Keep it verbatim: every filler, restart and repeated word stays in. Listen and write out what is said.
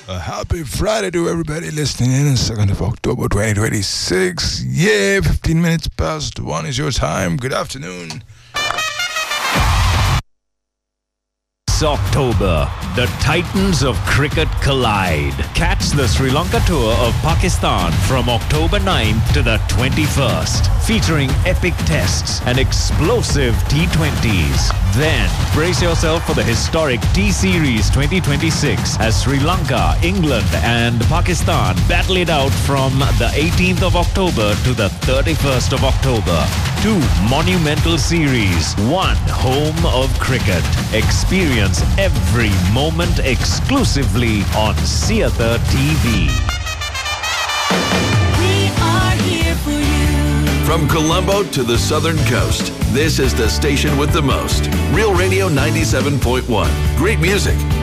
A happy Friday to everybody listening in on second of October twenty twenty-six. Yeah, fifteen minutes past one is your time. Good afternoon. It's October. The Titans of cricket collide. Catch the Sri Lanka tour of Pakistan from October ninth to the twenty-first, featuring epic tests and explosive T twenties. Then, brace yourself for the historic T-Series twenty twenty-six as Sri Lanka, England and Pakistan battle it out from the eighteenth of October to the thirty-first of October. Two monumental series, one home of cricket. Experience every moment exclusively on Seatha T V. We are here for you. From Colombo to the southern coast, this is the station with the most. Real Radio ninety-seven point one. Great music,